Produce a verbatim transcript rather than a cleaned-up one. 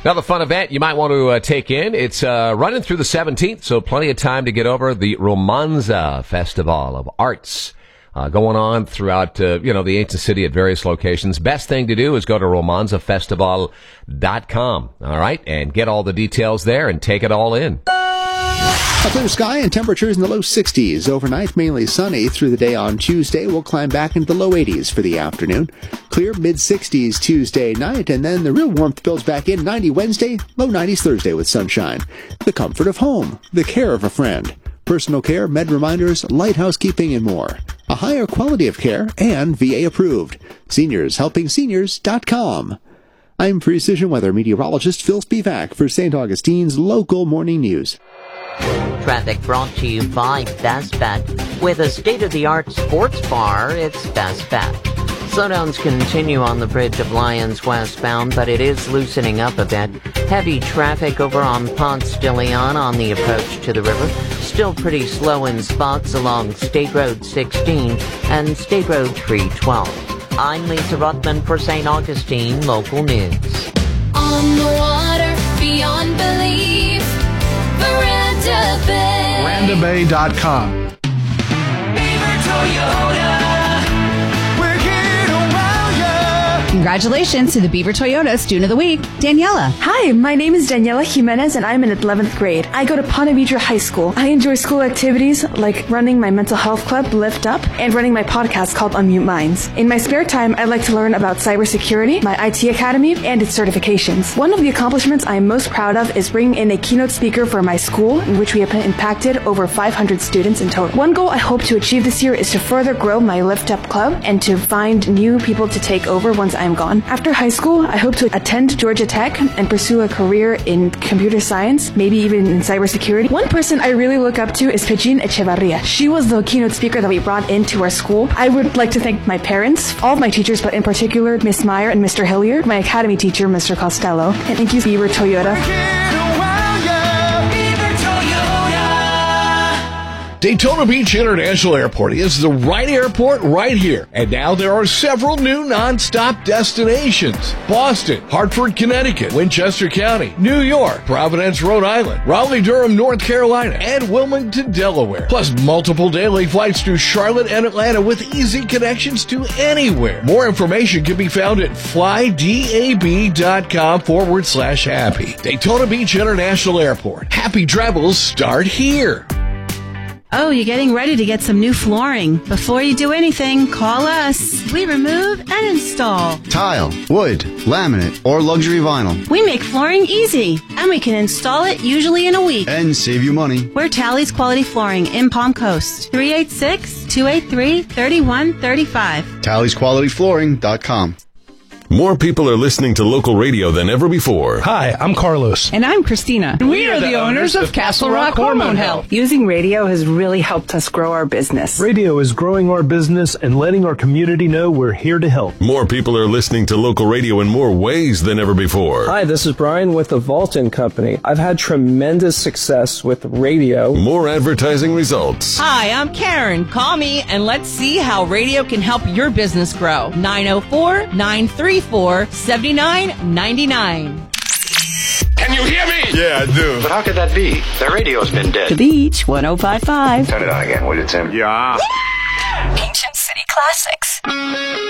Another fun event you might want to uh, take in. It's uh, running through the seventeenth, so plenty of time to get over the Romanza Festival of Arts. Uh, going on throughout, uh, you know, the ancient city at various locations. Best thing to do is go to romanza festival dot com, all right, and get all the details there and take it all in. A clear sky and temperatures in the low sixties. Overnight, mainly sunny. Through the day on Tuesday, we'll climb back into the low eighties for the afternoon. Clear mid-sixties Tuesday night, and then the real warmth builds back in. ninety Wednesday, low nineties Thursday with sunshine. The comfort of home, the care of a friend. Personal care, med reminders, light housekeeping, and more. A higher quality of care and V A approved. seniors helping seniors dot com. I'm Precision Weather Meteorologist Phil Spivak for Saint Augustine's local morning news. Traffic brought to you by Best Bet. With a state-of-the-art sports bar, it's Best Bet. Slowdowns continue on the Bridge of Lions westbound, but it is loosening up a bit. Heavy traffic over on Ponce de Leon on the approach to the river. Still pretty slow in spots along State Road sixteen and State Road three twelve. I'm Lisa Ruttman for Saint Augustine Local News. On the water, beyond belief, Veranda Bay. Veranda Bay dot com. Beaver Toyota. Congratulations to the Beaver Toyota Student of the Week, Daniela. Hi, my name is Daniela Jimenez, and I'm in eleventh grade. I go to Ponte Vedra High School. I enjoy school activities like running my mental health club, Lift Up, and running my podcast called Unmute Minds. In my spare time, I like to learn about cybersecurity, my I T academy, and its certifications. One of the accomplishments I am most proud of is bringing in a keynote speaker for my school, in which we have impacted over five hundred students in total. One goal I hope to achieve this year is to further grow my Lift Up club and to find new people to take over once I'm gone. After high school, I hope to attend Georgia Tech and pursue a career in computer science, maybe even in cybersecurity. One person I really look up to is Pejin Echevarria. She was the keynote speaker that we brought into our school. I would like to thank my parents, all of my teachers, but in particular, Miss Meyer and Mister Hilliard, my academy teacher, Mister Costello, and thank you, Beaver Toyota. Daytona Beach International Airport is the right airport right here. And now there are several new non-stop destinations. Boston, Hartford, Connecticut, Winchester County, New York, Providence, Rhode Island, Raleigh-Durham, North Carolina, and Wilmington, Delaware. Plus multiple daily flights to Charlotte and Atlanta with easy connections to anywhere. More information can be found at flydab.com forward slash happy. Daytona Beach International Airport. Happy travels start here. Oh, you're getting ready to get some new flooring. Before you do anything, call us. We remove and install tile, wood, laminate, or luxury vinyl. We make flooring easy, and we can install it usually in a week. And save you money. We're Tally's Quality Flooring in Palm Coast. three eight six, two eight three, three one three five. Tally's Quality Flooring dot com. More people are listening to local radio than ever before. Hi, I'm Carlos. And I'm Christina. We, we are, are the, the owners of Castle Rock Hormone Health. Using radio has really helped us grow our business. Radio is growing our business and letting our community know we're here to help. More people are listening to local radio in more ways than ever before. Hi, this is Brian with the Vaulton Company. I've had tremendous success with radio. More advertising results. Hi, I'm Karen. Call me and let's see how radio can help your business grow. nine oh four, nine three four, seven nine nine nine. Can you hear me? Yeah, I do. But how could that be? The radio's been dead. The Beach, one oh five point five. Turn it on again, will you, Tim? Yeah. Ancient City Classics.